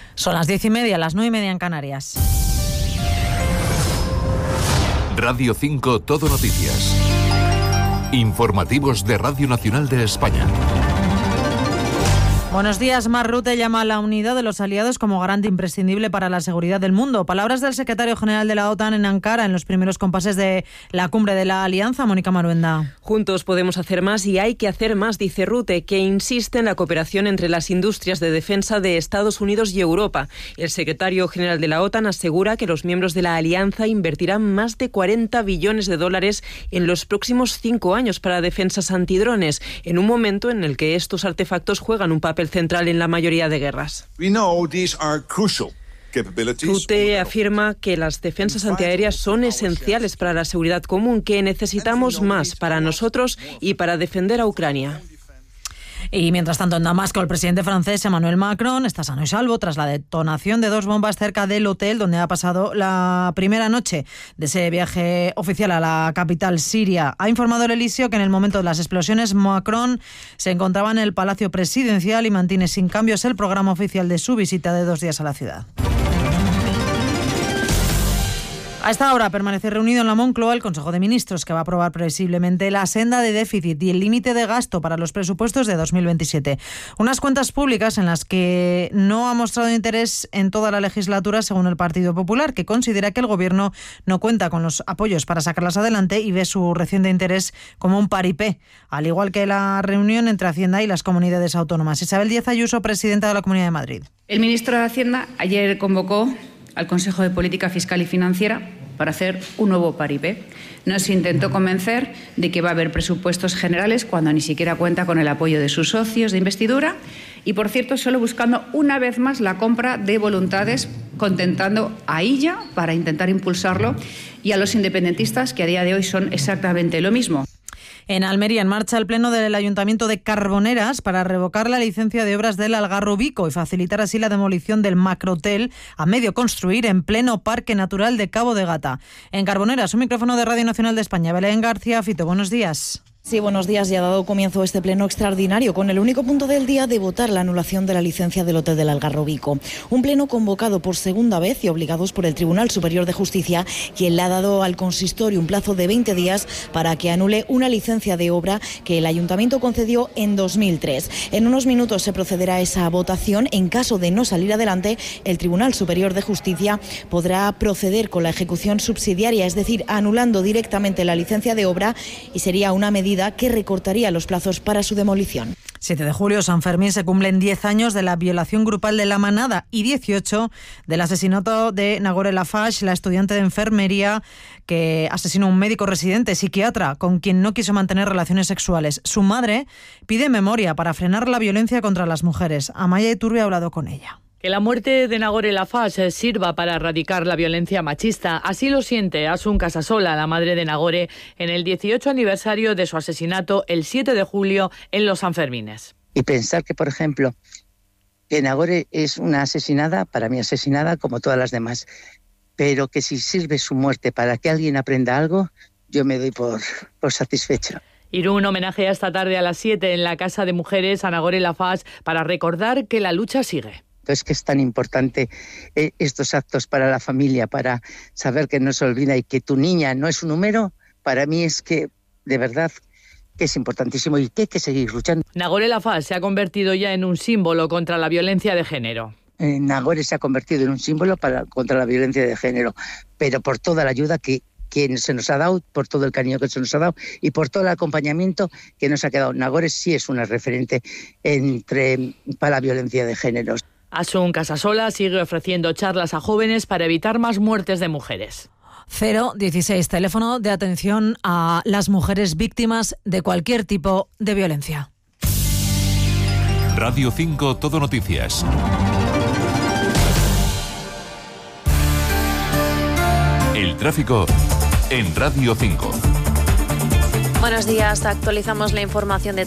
Son las 10:30, las 9:30 en Canarias. Radio 5 Todo Noticias. Informativos de Radio Nacional de España. Buenos días. Mark Rutte llama a la unidad de los aliados como garante imprescindible para la seguridad del mundo. Palabras del secretario general de la OTAN en Ankara en los primeros compases de la cumbre de la Alianza. Mónica Maruenda. Juntos podemos hacer más y hay que hacer más, dice Rutte, que insiste en la cooperación entre las industrias de defensa de Estados Unidos y Europa. El secretario general de la OTAN asegura que los miembros de la Alianza invertirán más de 40 billones de dólares en los próximos 5 años para defensas antidrones, en un momento en el que estos artefactos juegan un papel central en la mayoría de guerras. Rutte afirma que las defensas antiaéreas son esenciales para la seguridad común, que necesitamos más para nosotros y para defender a Ucrania. Y mientras tanto, en Damasco, el presidente francés Emmanuel Macron está sano y salvo tras la detonación de 2 bombas cerca del hotel donde ha pasado la primera noche de ese viaje oficial a la capital siria. Ha informado el Elíseo que en el momento de las explosiones Macron se encontraba en el Palacio Presidencial y mantiene sin cambios el programa oficial de su visita de 2 días a la ciudad. A esta hora permanece reunido en la Moncloa el Consejo de Ministros, que va a aprobar previsiblemente la senda de déficit y el límite de gasto para los presupuestos de 2027. Unas cuentas públicas en las que no ha mostrado interés en toda la legislatura, según el Partido Popular, que considera que el Gobierno no cuenta con los apoyos para sacarlas adelante y ve su reciente interés como un paripé, al igual que la reunión entre Hacienda y las comunidades autónomas. Isabel Díaz Ayuso, presidenta de la Comunidad de Madrid. El ministro de Hacienda ayer convocó al Consejo de Política Fiscal y Financiera para hacer un nuevo paripé. Nos intentó convencer de que va a haber presupuestos generales cuando ni siquiera cuenta con el apoyo de sus socios de investidura y, por cierto, solo buscando una vez más la compra de voluntades, contentando a ella para intentar impulsarlo y a los independentistas, que a día de hoy son exactamente lo mismo. En Almería, en marcha el pleno del Ayuntamiento de Carboneras para revocar la licencia de obras del Algarrobico y facilitar así la demolición del macrohotel a medio construir en pleno Parque Natural de Cabo de Gata. En Carboneras, un micrófono de Radio Nacional de España. Belén García Fito, buenos días. Sí, buenos días. Ya ha dado comienzo este pleno extraordinario con el único punto del día de votar la anulación de la licencia del Hotel del Algarrobico. Un pleno convocado por segunda vez y obligados por el Tribunal Superior de Justicia, quien le ha dado al consistorio un plazo de 20 días para que anule una licencia de obra que el Ayuntamiento concedió en 2003. En unos minutos se procederá a esa votación. En caso de no salir adelante, el Tribunal Superior de Justicia podrá proceder con la ejecución subsidiaria, es decir, anulando directamente la licencia de obra, y sería una medida que recortaría los plazos para su demolición. 7 de julio, San Fermín, se cumplen 10 años de la violación grupal de La Manada y 18 del asesinato de Nagore Laffage, la estudiante de enfermería que asesinó a un médico residente, psiquiatra, con quien no quiso mantener relaciones sexuales. Su madre pide memoria para frenar la violencia contra las mujeres. Amaya Iturbe ha hablado con ella. Que la muerte de Nagore Laffage sirva para erradicar la violencia machista. Así lo siente Asun Casasola, la madre de Nagore, en el 18 aniversario de su asesinato el 7 de julio en los Sanfermines. Y pensar que, por ejemplo, que Nagore es una asesinada, para mí asesinada como todas las demás, pero que si sirve su muerte para que alguien aprenda algo, yo me doy por satisfecha. Irún homenajea esta tarde a las 7 en la Casa de Mujeres a Nagore Laffage para recordar que la lucha sigue. Es que es tan importante estos actos para la familia, para saber que no se olvida y que tu niña no es un número. Para mí es que, de verdad, que es importantísimo y que hay que seguir luchando. Nagore Laffage se ha convertido ya en un símbolo contra la violencia de género. Nagore se ha convertido en un símbolo contra la violencia de género, pero por toda la ayuda que se nos ha dado, por todo el cariño que se nos ha dado y por todo el acompañamiento que nos ha quedado. Nagore sí es una referente para la violencia de género. Asun Casasola sigue ofreciendo charlas a jóvenes para evitar más muertes de mujeres. 016, teléfono de atención a las mujeres víctimas de cualquier tipo de violencia. Radio 5 Todo Noticias. El tráfico en Radio 5. Buenos días, actualizamos la información de